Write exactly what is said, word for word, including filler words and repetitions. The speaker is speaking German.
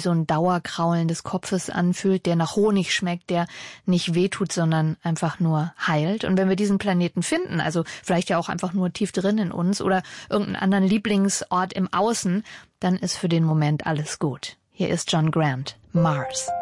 so ein Dauerkraulen des Kopfes anfühlt, der nach Honig schmeckt, der nicht wehtut, sondern einfach nur heilt. Und wenn wir diesen Planeten finden, also vielleicht ja auch einfach nur tief drin in uns oder irgendeinen anderen Lieblingsort im Außen, dann ist für den Moment alles gut. Hier ist John Grant, Mars.